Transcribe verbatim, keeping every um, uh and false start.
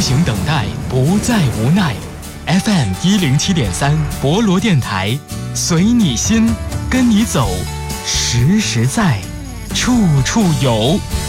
行等待，不再无奈。F M 一零七点三，博罗电台，随你心，跟你走，实实在，处处有。